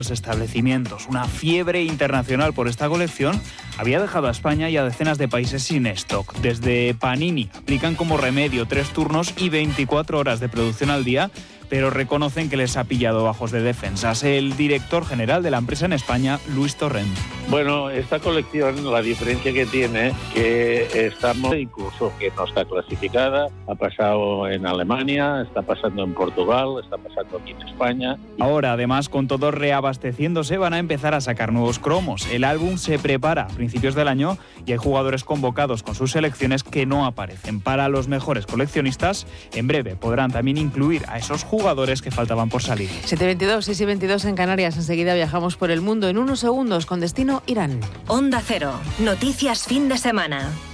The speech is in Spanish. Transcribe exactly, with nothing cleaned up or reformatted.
establecimientos. Una fiebre internacional por esta colección había dejado a España y a decenas de países sin stock. Desde Panini aplican como remedio tres turnos y veinticuatro horas de producción al día, pero reconocen que les ha pillado bajos de defensas. El director general de la empresa en España, Luis Torrent. Bueno, esta colección, la diferencia que tiene, que estamos, incluso que no está clasificada, ha pasado en Alemania, está pasando en Portugal, está pasando aquí en España. Ahora, además, con todo reabasteciéndose, van a empezar a sacar nuevos cromos. El álbum se prepara a principios del año y hay jugadores convocados con sus selecciones que no aparecen. Para los mejores coleccionistas, en breve podrán también incluir a esos jugadores que faltaban por salir. siete veintidós, seis y veintidós en Canarias. Enseguida viajamos por el mundo en unos segundos con destino Irán. Onda Cero. Noticias fin de semana.